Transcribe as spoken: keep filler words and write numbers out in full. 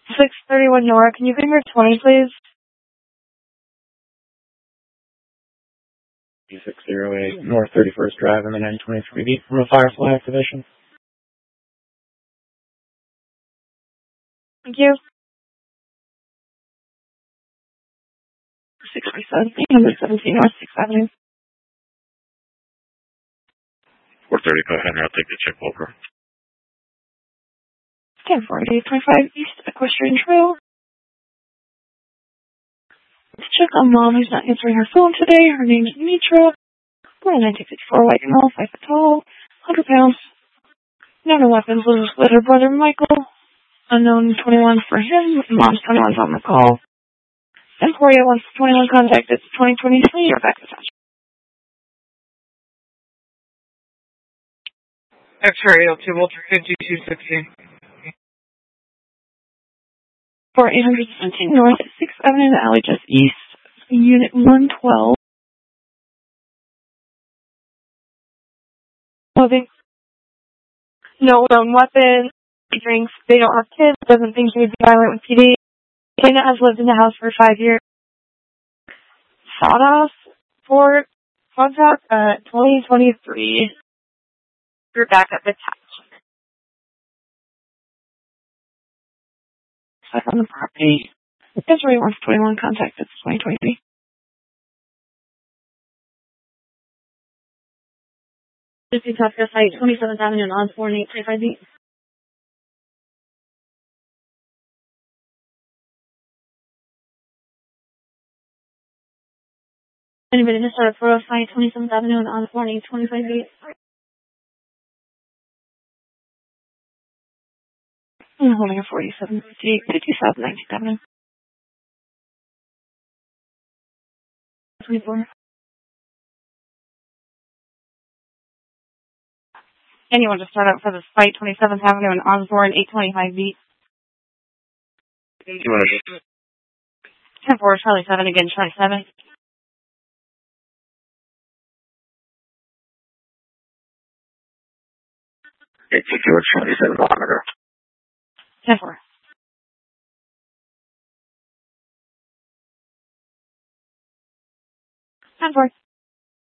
six thirty-one Nora, can you bring her twenty, please? six oh eight North thirty-first Drive in the nine twenty-three beat from a Firefly activation. Thank you. six forty-seven, eight seventeen North sixth Avenue. four thirty, go ahead and I'll take the check over. ten forty-eight twenty-five East Equestrian Trail. Let's check on mom who's not answering her phone today. Her name is Mitra. Born in nineteen fifty-four, white and male, five foot tall, one hundred pounds. None of weapons was with her brother Michael. Unknown twenty-one for him. Mom's twenty-one's on the call. Emporia wants twenty-one contact. It's twenty twenty-three. You're back to touch. X-ray L two, Walter fifty-two sixteen. For eight seventeen North sixth Avenue, the alley just east. Unit one twelve. Moving. No known weapon. Drinks. They don't have kids. Doesn't think he would be violent with P D. Dana has lived in the house for five years. Sawdust for contact at twenty twenty-three. You're back at the top. Back on the property. That's where he wants twenty-one contact. It's twenty twenty-three. fifty Top Gas Site, twenty-seventh Avenue and Osborne, eight twenty-five feet. Anybody to start for a site, twenty-seventh Avenue and Osborne, eight twenty-five feet. I'm holding a forty-seven fifty-eight, fifty-seven, nineteenth Avenue. twenty-four. Anyone to start up for the site, twenty-seventh Avenue and Osborne, eight twenty-five feet. ten four, Charlie seven, again, Charlie seven. It's George twenty-seven kilometer. ten four. ten four.